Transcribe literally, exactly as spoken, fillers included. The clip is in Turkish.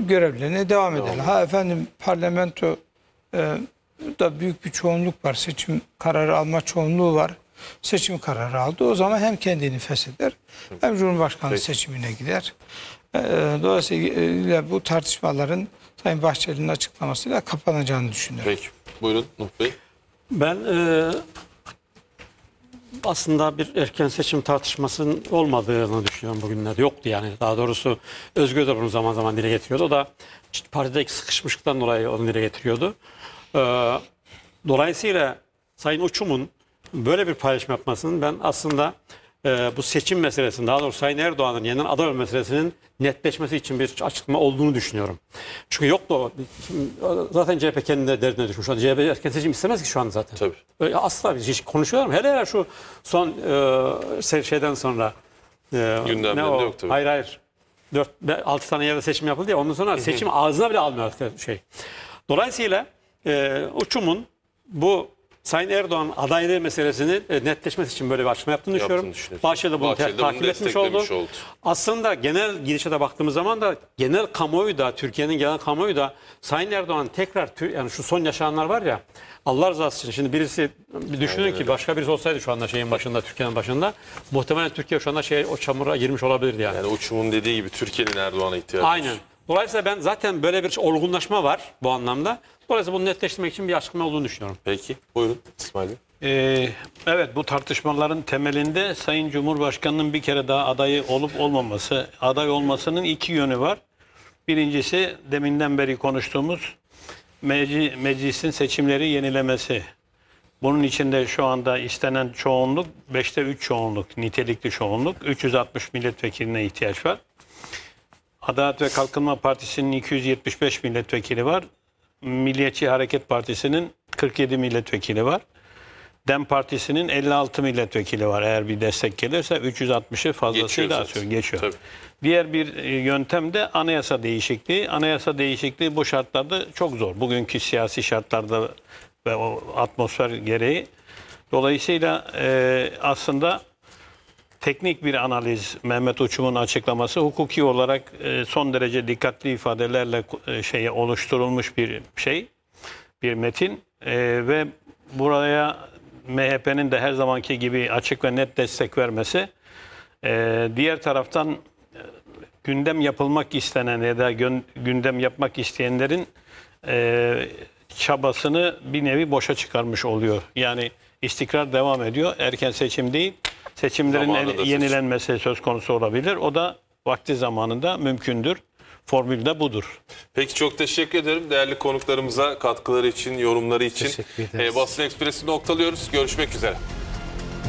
görevlerine devam ederler. Ha efendim parlamento e, da büyük bir çoğunluk var. Seçim kararı alma çoğunluğu var. Seçim kararı aldı. O zaman hem kendini fesheder hem Cumhurbaşkanlığı Peki. seçimine gider. E, dolayısıyla bu tartışmaların Sayın Bahçeli'nin açıklamasıyla kapanacağını düşünüyorum. Peki. Buyurun Nuh Bey. Ben e, aslında bir erken seçim tartışmasının olmadığını düşünüyorum bugünlerde. Yoktu yani. Daha doğrusu Özgür de bunu zaman zaman dile getiriyordu. O da partideki sıkışmışlıktan dolayı onu dile getiriyordu. E, dolayısıyla Sayın Uçum'un böyle bir paylaşım yapmasının ben aslında e, bu seçim meselesinin, daha doğrusu Sayın Erdoğan'ın yeniden aday olma meselesinin netleşmesi için bir açıklama olduğunu düşünüyorum. Çünkü yoktu o. Zaten C H P kendine derdine düşmüş. C H P erken seçim istemez ki şu an zaten. Tabii. Öyle asla biz hiç konuşuyorlar mı? Hele hele şu son e, şeyden sonra e, Gündemlerinde ne o? yok tabii. Hayır hayır. dört altı tane yerde seçim yapıldı ya. Ondan sonra seçim ağzına bile almıyor şey. Dolayısıyla e, Uçum'un bu Sayın Erdoğan adaylığı meselesini netleşmesi için böyle bir açıklama yaptığını düşünüyorum. Bahçeli de bunu Bahçeli de bunu takip etmiş oldu. desteklemiş oldu. Aslında genel gidişata baktığımız zaman da genel kamuoyu da, Türkiye'nin genel kamuoyu da Sayın Erdoğan tekrar, yani şu son yaşananlar var ya, Allah rızası için şimdi birisi bir düşünün Aynen ki öyle. başka birisi olsaydı şu anda şeyin başında, Türkiye'nin başında, muhtemelen Türkiye şu anda şey, o çamura girmiş olabilirdi yani. Yani Uçum'un dediği gibi Türkiye'nin Erdoğan'a ihtiyacı var. Aynen. Dolayısıyla ben zaten böyle bir olgunlaşma var bu anlamda. Dolayısıyla bunu netleştirmek için bir açıklama olduğunu düşünüyorum. Peki. Buyurun İsmail Bey. Ee, evet, bu tartışmaların temelinde Sayın Cumhurbaşkanı'nın bir kere daha adayı olup olmaması, aday olmasının iki yönü var. Birincisi deminden beri konuştuğumuz meclis, meclisin seçimleri yenilemesi. Bunun içinde şu anda istenen çoğunluk beşte üç çoğunluk, nitelikli çoğunluk. üç yüz altmış milletvekiline ihtiyaç var. Adalet ve Kalkınma Partisi'nin iki yüz yetmiş beş milletvekili var. Milliyetçi Hareket Partisi'nin kırk yedi milletvekili var. DEM Partisi'nin elli altı milletvekili var. Eğer bir destek gelirse üç yüz altmışı fazlasıyla Geçiyor asıyor, geçiyor. Tabii. Diğer bir e, yöntem de anayasa değişikliği. Anayasa değişikliği bu şartlarda çok zor. Bugünkü siyasi şartlarda ve o atmosfer gereği. Dolayısıyla e, aslında teknik bir analiz, Mehmet Uçum'un açıklaması hukuki olarak e, son derece dikkatli ifadelerle e, şeye oluşturulmuş bir şey, bir metin E, ve buraya M H P'nin de her zamanki gibi açık ve net destek vermesi, e, diğer taraftan e, gündem yapılmak istenen ya da gön, gündem yapmak isteyenlerin e, çabasını bir nevi boşa çıkarmış oluyor. Yani istikrar devam ediyor. Erken seçim değil, seçimlerin Zamanında el- seçim. yenilenmesi söz konusu olabilir. O da vakti zamanında mümkündür. Formül de budur. Peki çok teşekkür ederim değerli konuklarımıza katkıları için, yorumları için. Teşekkür ederiz. Ee, Basın Ekspresi'ni noktalıyoruz. Görüşmek üzere.